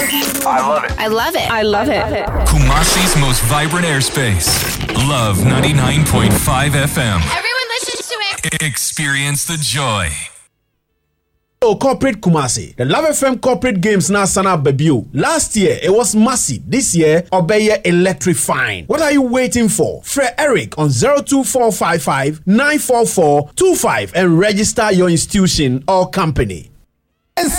I love it. I love it. Kumasi's most vibrant airspace. Love 99.5 FM. Everyone listens to it. Experience the joy. Corporate Kumasi. The Love FM corporate games now sana debut. Last year it was massive. This year Obeye electrifying. What are you waiting for? Fred Eric on 02455 94425 and register your institution or company.